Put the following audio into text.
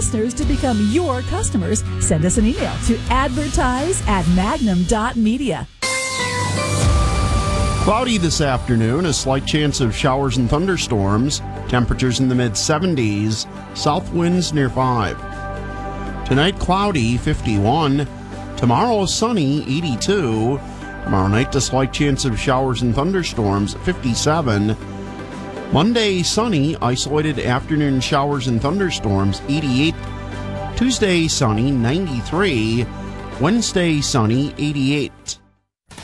listeners to become your customers, send us an email to advertise@magnum.media. Cloudy this afternoon, a slight chance of showers and thunderstorms. Temperatures in the mid-70s, south winds near 5. Tonight, cloudy, 51. Tomorrow, sunny, 82. Tomorrow night, a slight chance of showers and thunderstorms, 57. Monday, sunny, isolated afternoon showers and thunderstorms, 88. Tuesday, sunny, 93. Wednesday, sunny, 88.